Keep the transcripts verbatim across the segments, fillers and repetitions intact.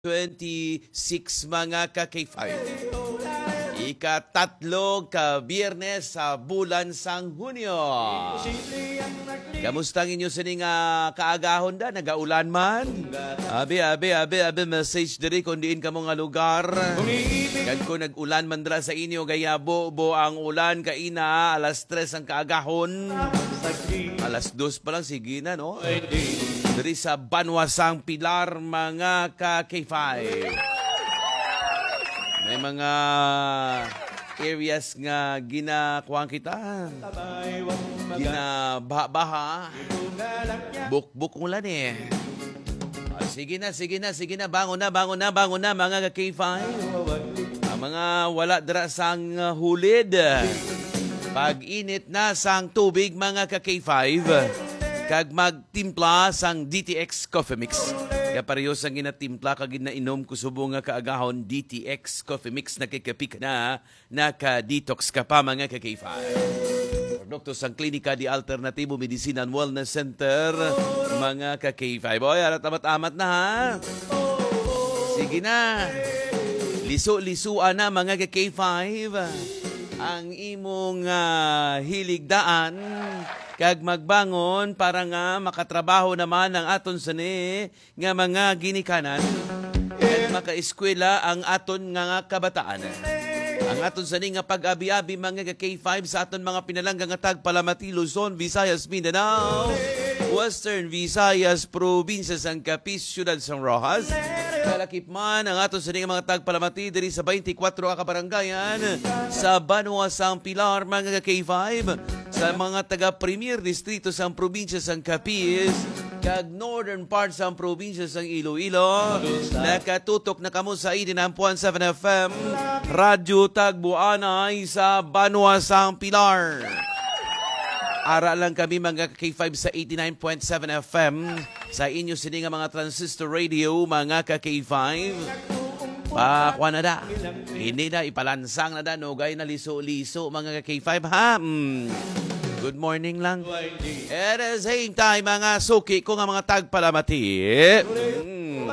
twenty-six mga ka-K five. Ikatatlo ka biyernes sa bulan sang Hunyo. Kamusta inyo sining uh, kaagahon da? Nagaulan man? Abi, abi, abi, abi, message diri kung diin ka mo nga lugar. Kag ko nag-ulan man dra sa inyo, gaya bo ang ulan kaina, alas tres ang kaagahon. Alas dos pa lang, sige na, no? Diri sa Banwasang Pilar, mga ka-K five. May mga areas nga ginakuha kita. Ginabaha. Buk-buk ulan eh. Ah, sige na, sige na, sige na. Bangon na, bangon na, bangon na mga ka-K five. Ang mga wala dira sang hulid. Pag-init na sang tubig mga ka-K five. Kag magtimpla sang D T X Coffee Mix. Kaya pareho sang ginatimpla kag ginainom ko subong nga kaagahon D T X Coffee Mix nakikapik na naka-detox ka pa mga ka-K five. Produkto sang Klinika di Alternatibo Medicine and Wellness Center mga ka-K five. Oy, arat-amat-amat na ha. Sige na. Liso-lisuan na mga ka-K five. Ang imong uh, hiligdaan kag magbangon para nga makatrabaho naman ang aton sani nga mga ginikanan kag makaeskwela ang aton nga kabataan. Ang aton sani nga pag-abi-abi mga ka-K five sa aton mga pinalangga nga tagpalamati, Luzon, Visayas, Mindanao, Western Visayas, Provincia sang Capiz, Ciudad San Rojas. Kalakip man ang aton sa mga tagpalamati diri sa twenty-four ka barangayan sa Banwasang Pilar mga ka-K five, sa mga taga-Premier Distrito sang probinsya sang Capiz kag northern part sang probinsya sang Iloilo. Nakatutok na kamo sa eighty-nine point seven F M Radyo Tagbuanay sa Banwasang Pilar. Ara lang kami mga ka-K five sa eighty-nine point seven F M sa inyo sini nga mga transistor radio mga ka-K five. Pakwa na da. Hindi na ipalansang na da. Nogay na liso-liso mga ka-K five ha. Mm. Good morning lang. At the same time mga suki ko nga mga tagpalamati. Mm.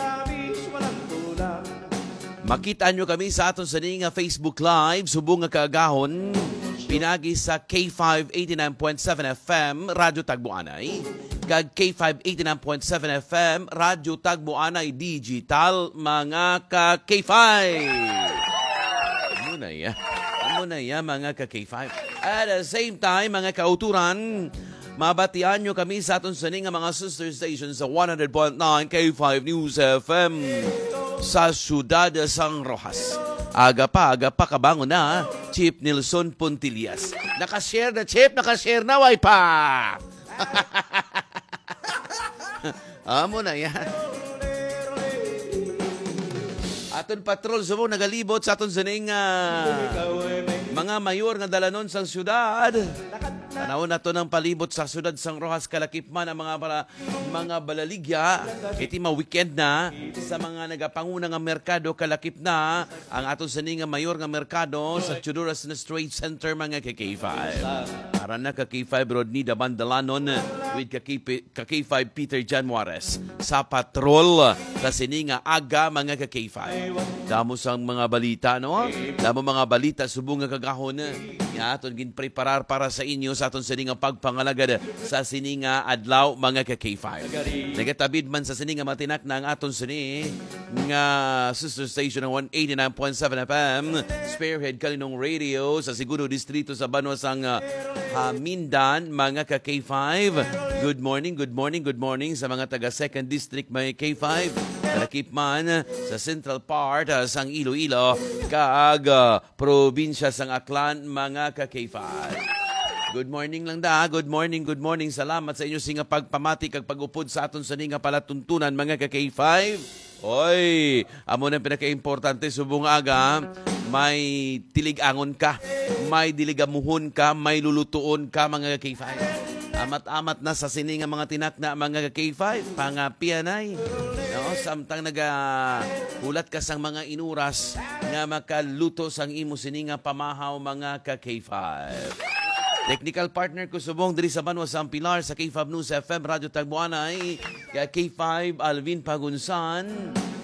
Makita nyo kami sa aton sa nga Facebook Live subong nga kaagahon. Pinagi sa K five eighty-nine point seven F M Radyo Tagbuanay kag K five eighty-nine point seven F M Radyo Tagbuanay Digital mga ka-K five. Ano na yan? Ano na yan mga ka-K five? At the same time mga kauturan, mabatian nyo kami sa aton sa nga mga sister stations sa one hundred point nine K five News F M sa Ciudad San Rojas. Aga pa, aga pa, kabangon na, Chief Nilson Puntillas. Nakashare na, Chief, nakashare na, way pa! Amo na yan. Aton patrol, sumo, nagalibot sa aton zaning uh, mga mayor nga dalanon sa syudad. Tanaw na to ng palibot sa syudad sang Rojas, kalakip man ang mga para, mga balaligya. Iti ma-weekend na sa mga nagapanguna nga merkado, kalakip na ang aton sani nga mayor nga merkado sa Chuduras na Trade Center mga ka-K five. Para na ka-K five Rodney Dabandalanon with ka-K five Peter Jan Juarez sa patrol sa sini nga aga mga ka-K five. Damo sang mga balita, no? Damo mga balita subong nga kagahon nga aton ginpreparar para sa inyo sa aton sini nga pagpangalagad sa sini nga adlaw mga ka-K five. Nagatabid man sa sini nga matinak na ang aton sini nga sister station ng one eighty-nine point seven F M Spearhead Kalinong Radio sa Segundo Distrito sa Banwasang uh, Hamindan mga ka-K five. Good morning, good morning, good morning sa mga taga second District mga K five. Kalakip man sa central part uh, sang Iloilo kaag uh, probinsya sang Aklan mga ka-K five. Good morning lang da. Good morning, good morning. Salamat sa inyo singa pagpamati kag pag-upod sa aton sa nga palatuntunan mga ka-K five. Oy, amo na pinaka-importante subong aga, may tiligangon ka, may diligamuhon ka, may lulutuon ka mga ka-K five. Amat-amat na sa sini nga mga tinakna mga ka-K five, pangapianay. No, samtang naga ulat ka sang mga inuras nga makaluto sang imo sini nga pamahaw mga ka-K five. Technical partner ko subong diri sa Banwasang Pilar sa K five News F M Radyo Tagbuanay, kay K five Alvin Pagunsan.